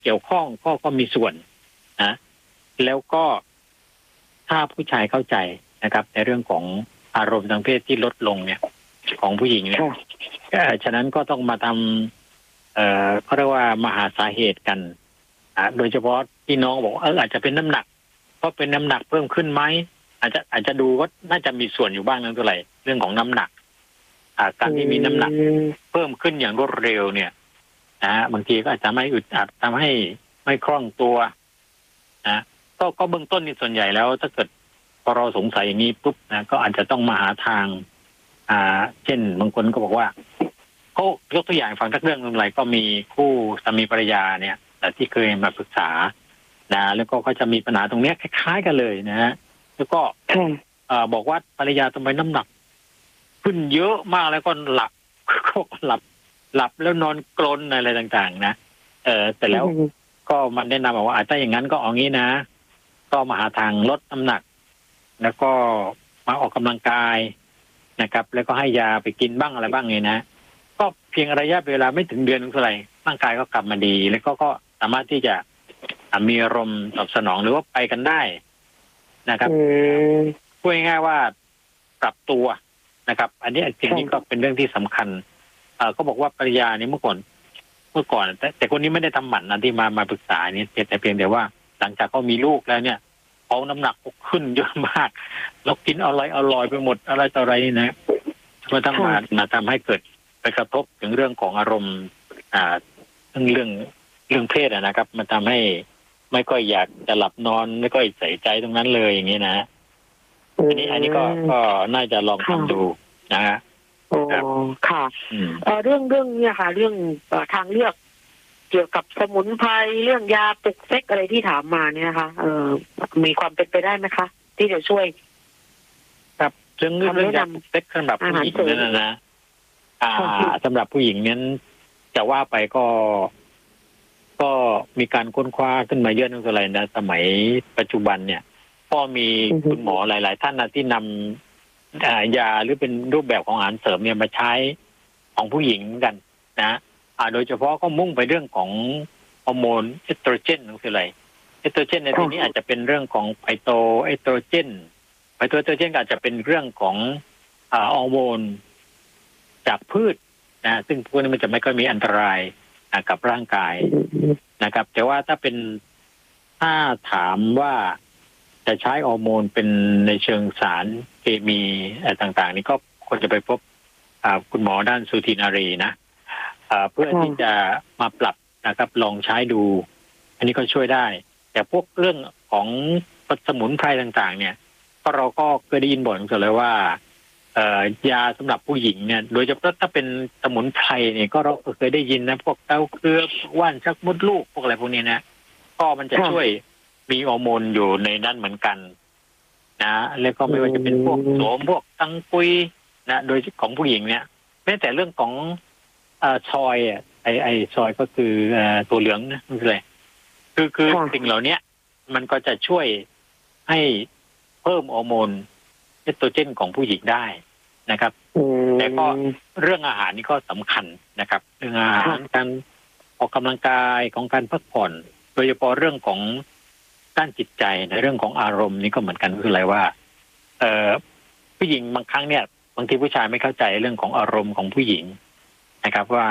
เกี่ยวข้องก็มีส่วนนะแล้วก็ถ้าผู้ชายเข้าใจนะครับในเรื่องของอารมณ์ทางเพศที่ลดลงเนี่ยของผู้หญิงเนี่ยฉะนั้นก็ต้องมาทำเขาเรียกว่ามาหาสาเหตุกันโดยเฉพาะที่น้องบอกอาจจะเป็นน้ำหนักเพราะเป็นน้ำหนักเพิ่มขึ้นไหมอาจจะดูว่าน่าจะมีส่วนอยู่บ้างนั่นเท่าไหร่เรื่องของน้ำหนักการที่มีน้ำหนักเพิ่มขึ้นอย่างรวดเร็วเนี่ยบางทีก็อาจจะไม่อึดอัดทำให้ไม่คล่องตัวก็เบื้องต้นนี่ส่วนใหญ่แล้วถ้าเกิดพอเราสงสัยอย่างนี้ปุ๊บนะก็อาจจะต้องมาหาทางเช่นบางคนก็บอกว่าเขายกตัวอย่างฟังสักเรื่องนึงอะไรก็มีคู่สามีภรรยาเนี่ยแต่ที่เคยมาปรึกษาแล้วก็เขาจะมีปัญหาตรงนี้คล้ายๆกันเลยนะฮะแล้วก็บอกว่าภรรยาทำไมน้ำหนักขึ้นเยอะมากแล้วก็หลับแล้วนอนกรนอะไรต่างๆนะแต่แล้วก็มันแนะนำบอกว่าถ้าอย่างนั้นก็เอางี้นะก็มาหาทางลดน้ำหนักแล้วก็มาออกกำลังกายนะครับแล้วก็ให้ยาไปกินบ้างอะไรบ้างไงนะก็เพียงระยะเวลาไม่ถึงเดือนเท่าไหร่ร่างกายก็กลับมาดีแล้วก็สามารถที่จะมีอารมณ์ตอบสนองหรือว่าไปกันได้นะครับพูดง่ายๆว่าปรับตัวนะครับอันนี้สิ่งนี้ก็เป็นเรื่องที่สำคัญก็บอกว่าภรรยานี่เมื่อก่อนแต่คนนี้ไม่ได้ทำหมันนะที่มาปรึกษานี่แต่เพียงแต่ว่าหลังจากเขามีลูกแล้วเนี่ยเขาน้ำหนักขึ้นเยอะมากแล้วกินอร่อยไปหมดอะไรต่ออะไรนี่นะก็ต้องมาทำให้เกิดไปกระทบถึงเรื่องของอารมณ์เรื่องเพศนะครับมันทำให้ไม่ค่อยอยากจะหลับนอนไม่ค่อยใส่ใจตรงนั้นเลยอย่างนี้นะอันนี้ก็น่าจะลองทำดูนะฮะโอ้ค่ะเรื่องเนี่ยค่ะเรื่องทางเลือกเกี่ยวกับสมุนไพรเรื่องยาปลุกเซ็กอะไรที่ถามมาเนี่ยนะคะมีความเป็นไปได้ไหมคะที่จะช่วยครับเรื่องยาปลุกเซ็กสำหรับผู้หญิงนั่นนะสำหรับผู้หญิงนั้นจะว่าไปก็มีการค้นคว้าขึ้นมาเยอะนั่นคืออะไรนะสมัยปัจจุบันเนี่ยก็มีคุณหมอหลายๆท่านนะที่นำยาหรือเป็นรูปแบบของอาหารเสริมเนี่ยมาใช้ของผู้หญิงกันนะโดยเฉพาะก็มุ่งไปเรื่องของฮอร์โมนเอสโตรเจนนั่นคืออะไรเอสโตรเจนในที่นี้อาจจะเป็นเรื่องของไพโตเอสโตรเจนอาจจะเป็นเรื่องของฮอร์โมนจากพืชนะซึ่งพวกนี้มันจะไม่ค่อยมีอันตรายกับร่างกายนะครับแต่ว่าถ้าถามว่าจะใช้ฮอร์โมนเป็นในเชิงสารเคมีต่างๆนี่ก็ควรจะไปพบคุณหมอด้านสูตินารีนะเพื่อที่จะมาปรับนะครับลองใช้ดูอันนี้ก็ช่วยได้แต่พวกเรื่องของสมุนไพรต่างๆเนี่ยก็เราก็เคยได้ยินบ่อยเหมือนกันเลยว่ายาสำหรับผู้หญิงเนี่ยโดยเฉพาะถ้าเป็นสมุนไพรเนี่ยก็เราเคยได้ยินนะพวกเต้าเครือว่านชักมดลูกพวกอะไรพวกนี้นะก็มันจะช่วยมีฮอร์โมนอยู่ในนั้นเหมือนกันนะแล้วก็ไม่ว่าจะเป็นพวกโสมพวกตังกุยนะโดยของผู้หญิงเนี่ยแม้แต่เรื่องของชอยไอชอยก็คือตัวเหลืองนะนี่คืออะไรคือสิ่งเหล่านี้มันก็จะช่วยให้เพิ่มฮอร์โมนเอสโตรเจนของผู้หญิงได้นะครับแต่ก็เรื่องอาหารนี่ก็สำคัญนะครับเรื่องอาหารการออกกำลังกายของการพักผ่อนโดยเฉพาะเรื่องของด้านจิตใจในเรื่องของอารมณ์นี่ก็เหมือนกันคืออะไรว่าผู้หญิงบางครั้งเนี่ยบางทีผู้ชายไม่เข้าใจเรื่องของอารมณ์ของผู้หญิงนะครับว่า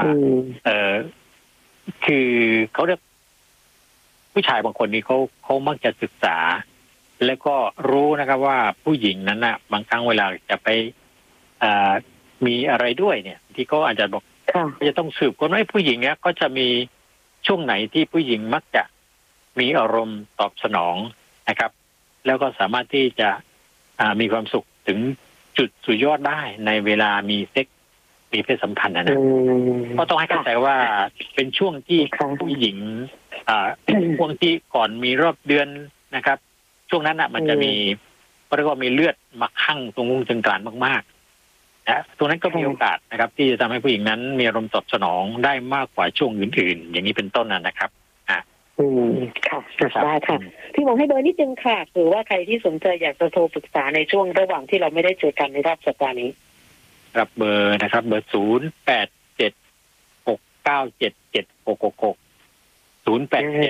คือเขาเรียกผู้ชายบางคนนี่เขามักจะศึกษาแล้วก็รู้นะครับว่าผู้หญิงนั้นน่ะบางครั้งเวลาจะไปมีอะไรด้วยเนี่ยที่เขาอาจจะบอกจะต้องสืบค้นว่าผู้หญิงเนี่ยก็จะมีช่วงไหนที่ผู้หญิงมักจะมีอารมณ์ตอบสนองนะครับแล้วก็สามารถที่จะมีความสุขถึงจุดสุดยอดได้ในเวลามีเซ็กมีเพศสัมพันธ์นะก็ต้องให้เข้าใจว่าเป็นช่วงที่ผู้หญิงช่วงที่ก่อนมีรอบเดือนนะครับช่วงนั้นน่ะมันจะมีเรียกว่ามีเลือดมาคั่งตรงตรงกลางมากๆนะตรงนั้นก็มีโอกาสนะครับที่จะทำให้ผู้หญิงนั้นมีอารมณ์ตอบสนองได้มากกว่าช่วงอื่นๆอย่างนี้เป็นต้นนะครับค่ะได้ค่ะพี่หมอให้เบอร์นิดนึงค่ะหรือว่าใครที่สนใจอยากจะโทรปรึกษาในช่วงระหว่างที่เราไม่ได้เจอกันในรอบสัปดาห์นี้รับเบอร์นะครับเบอร์0876977666 087